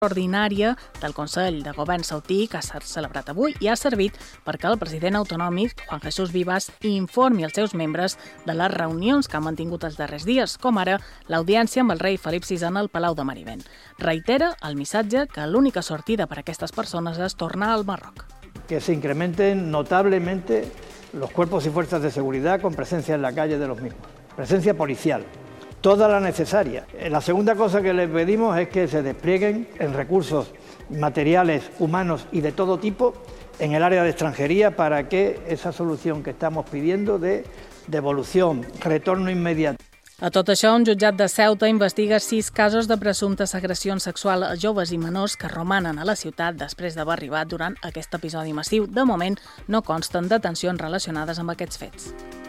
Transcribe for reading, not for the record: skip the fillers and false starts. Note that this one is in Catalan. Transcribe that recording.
ordinària del Consell de Govern sautí que s'ha celebrat avui i ha servit perquè el president autonòmic, Juan Jesús Vivas, informi als seus membres de les reunions que han mantingut els darrers dies, com ara l'audiència amb el rei Felip VI al Palau de Marivent. Reitera el missatge que l'única sortida per a aquestes persones és tornar al Marroc. Que se incrementen notablemente los cuerpos y fuerzas de seguridad con presencia en la calle de los mismos, presencia policial. Toda la necesaria. La segunda cosa que les pedimos es que se desplieguen en recursos materiales, humanos y de todo tipo en el área de extranjería para que esa solución que estamos pidiendo de devolución, retorno inmediato. A tot això, un jutjat de Ceuta investiga 6 casos de presumptes agressions sexuals a joves i menors que romanen a la ciutat després d'haver arribat durant aquest episodi massiu. De moment, no consten detencions relacionades amb aquests fets.